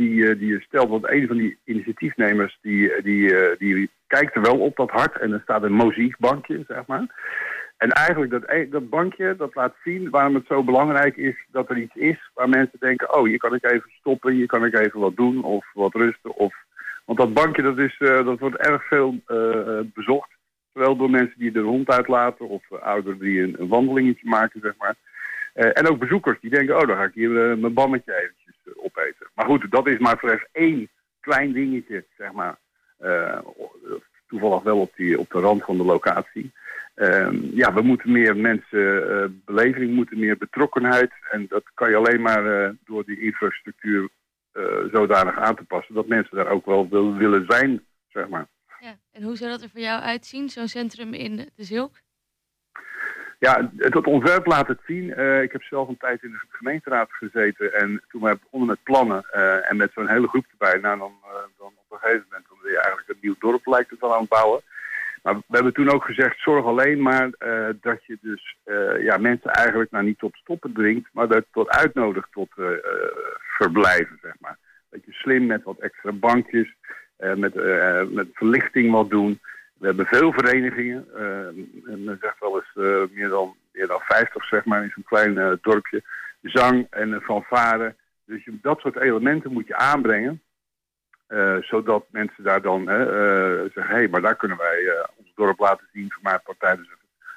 die je stelt, want een van die initiatiefnemers die kijkt er wel op dat hart en er staat een mozaïekbankje, zeg maar. En eigenlijk dat bankje, dat laat zien waarom het zo belangrijk is dat er iets is waar mensen denken, oh, hier kan ik even stoppen, hier kan ik even wat doen of wat rusten. Want dat bankje, dat wordt erg veel bezocht. Zowel door mensen die de hond uitlaten of ouderen die een wandelingetje maken, zeg maar. En ook bezoekers die denken, oh, dan ga ik hier mijn bammetje eventjes opeten. Maar goed, dat is maar slechts één klein dingetje, zeg maar. Toevallig wel op de rand van de locatie. We moeten meer mensen beleving, moeten meer betrokkenheid. En dat kan je alleen maar door die infrastructuur zodanig aan te passen dat mensen daar ook wel willen zijn, zeg maar. Ja, en hoe zou dat er voor jou uitzien, zo'n centrum in de Zilk? Ja, het ontwerp laat het zien. Ik heb zelf een tijd in de gemeenteraad gezeten en toen we begonnen met plannen en met zo'n hele groep erbij, dan op een gegeven moment dan wil je eigenlijk een nieuw dorp lijkt het wel aan het bouwen. Maar we hebben toen ook gezegd, zorg alleen maar dat je dus mensen eigenlijk niet tot stoppen dringt, maar dat tot uitnodigt tot verblijven, zeg maar. Dat je slim met wat extra bankjes, met verlichting wat doen. We hebben veel verenigingen. Men zegt wel eens meer dan 50, zeg maar, in zo'n klein dorpje. Zang en fanfare. Dus dat soort elementen moet je aanbrengen. Zodat mensen daar dan zeggen, hé, maar daar kunnen wij ons dorp laten zien. Voor mij tijdens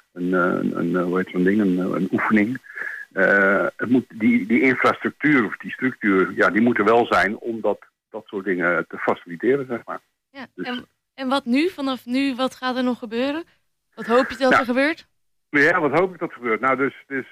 een oefening. Die infrastructuur of die structuur, ja, die moet er wel zijn om dat soort dingen te faciliteren, zeg maar. Ja, Dus, en wat nu? Vanaf nu, wat gaat er nog gebeuren? Wat hoop je dat er gebeurt? Ja, wat hoop ik dat er gebeurt? Nou,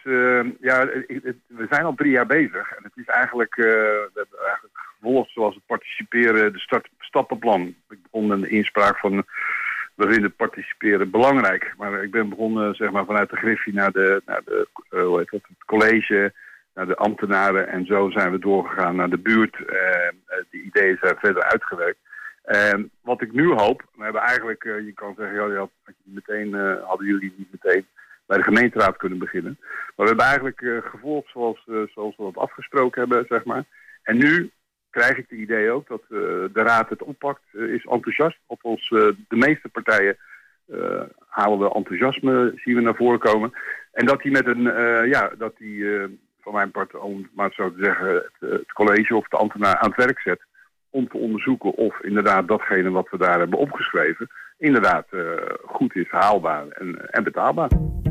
we zijn al 3 jaar bezig. En het is eigenlijk, we hebben eigenlijk gevolgd zoals het participeren, de stappenplan. Ik begon met de inspraak van, we vinden participeren belangrijk. Maar ik ben begonnen, zeg maar, vanuit de Griffie naar het college, naar de ambtenaren. En zo zijn we doorgegaan naar de buurt. Die ideeën zijn verder uitgewerkt. Wat ik nu hoop, we hebben eigenlijk, je kan zeggen, hadden jullie niet meteen bij de gemeenteraad kunnen beginnen. Maar we hebben eigenlijk gevolgd zoals we dat afgesproken hebben, zeg maar. En nu krijg ik de idee ook dat de raad het oppakt, is enthousiast. Op de meeste partijen halen we enthousiasme, zien we naar voren komen. En dat die met van mijn part, om maar zo te zeggen, het college of de ambtenaar aan het werk zet. Om te onderzoeken of inderdaad datgene wat we daar hebben opgeschreven inderdaad goed is, haalbaar en betaalbaar.